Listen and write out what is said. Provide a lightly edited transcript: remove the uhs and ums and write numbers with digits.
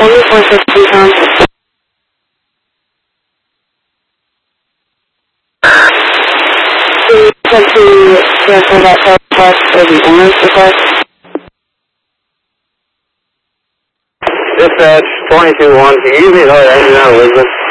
only 460 pounds. Please attempt to cancel that flight request or the owner's request. Dispatch 22-1, can you give me another engine out of Elizabeth?